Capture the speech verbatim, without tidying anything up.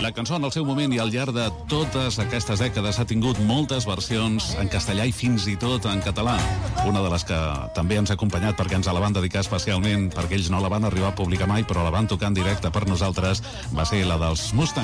La cançó en el seu moment i al llarg de totes aquestes dècades ha tingut moltes versions en castellà i fins i tot en català. Una de les que també ens ha acompanyat perquè ens la van dedicar especialment, perquè ells no la van arribar a publicar mai, però la van tocar en directe per nosaltres, va ser la dels Mustang.